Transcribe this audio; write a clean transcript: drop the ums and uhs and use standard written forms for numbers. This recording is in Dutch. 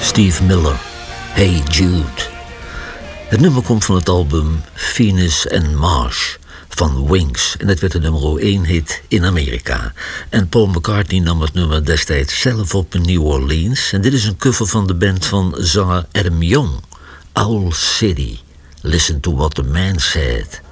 Steve Miller, Hey Jude. Het nummer komt van het album Venus and Mars van Wings. En het werd de nummer 1 hit in Amerika. En Paul McCartney nam het nummer destijds zelf op in New Orleans. En dit is een cover van de band van zanger Adam Young, Owl City. Listen to what the man said.